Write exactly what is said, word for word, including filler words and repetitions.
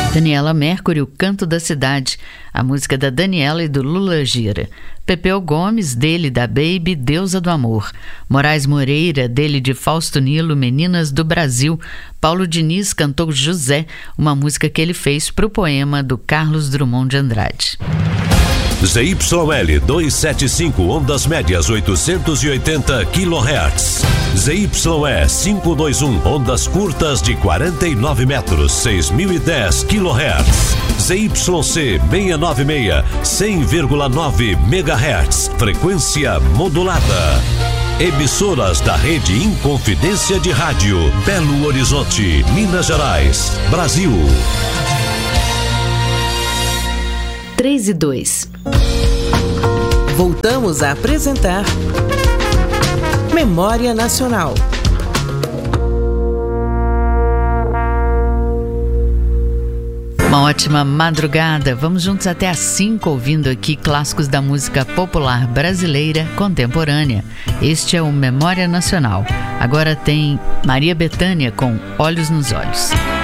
Daniela Mercury, O Canto da Cidade, a música da Daniela e do Lula Gira. Pepeu Gomes, dele da Baby, Deusa do Amor. Moraes Moreira, dele de Fausto Nilo, Meninas do Brasil. Paulo Diniz cantou José, uma música que ele fez para o poema do Carlos Drummond de Andrade. Z Y L duzentos e setenta e cinco, ondas médias oitocentos e oitenta quilohertz. Z Y E quinhentos e vinte e um, ondas curtas de quarenta e nove metros, seis mil e dez quilohertz. Z Y C seiscentos e noventa e seis, cem vírgula nove megahertz, frequência modulada. Emissoras da rede Inconfidência de Rádio, Belo Horizonte, Minas Gerais, Brasil. três e dois. Voltamos a apresentar Memória Nacional. Uma ótima madrugada. Vamos juntos até às cinco ouvindo aqui clássicos da música popular brasileira contemporânea. Este é o Memória Nacional. Agora tem Maria Bethânia com Olhos nos Olhos.